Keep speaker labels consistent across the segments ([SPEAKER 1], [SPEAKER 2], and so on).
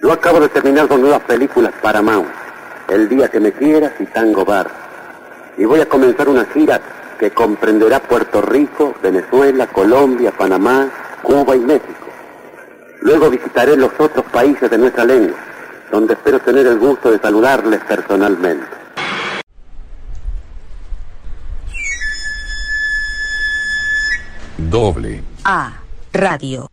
[SPEAKER 1] Yo acabo de terminar dos nuevas películas para Paramount, El día que me quieras y Tango Bar. Y voy a comenzar una gira que comprenderá Puerto Rico, Venezuela, Colombia, Panamá, Cuba y México. Luego visitaré los otros países de nuestra lengua, donde espero tener el gusto de saludarles personalmente.
[SPEAKER 2] Doble
[SPEAKER 3] A Radio.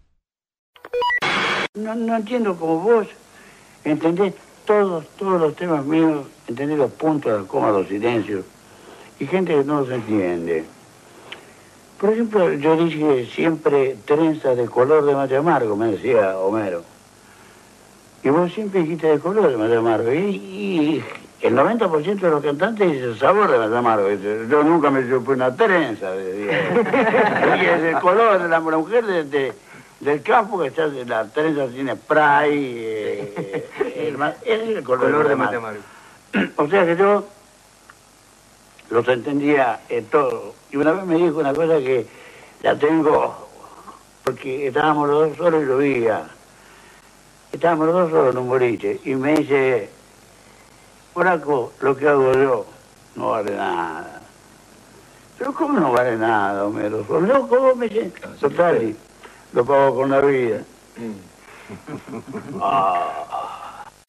[SPEAKER 4] No entiendo cómo vos entendés todos los temas míos, entendés los puntos, las comas, los silencios, y gente que no los entiende. Por ejemplo, yo dije siempre trenza de color de mate amargo, me decía Homero. Y vos siempre dijiste de color de mate amargo. Y el 90% de los cantantes dice sabor de mate amargo. Dice, yo nunca me supe una trenza, decía. Y es el color de la mujer del campo, que está, la trenza tiene spray. Es el color de mate amargo. O sea que yo los entendía todo. Y una vez me dijo una cosa que la tengo, porque estábamos los dos solos y lo veía. Estábamos los dos solos en un boliche. Y me dice, Horaco, lo que hago yo no vale nada. Pero ¿cómo no vale nada, Homero? ¿Sos loco vos? Me dice, total, lo pago con la vida.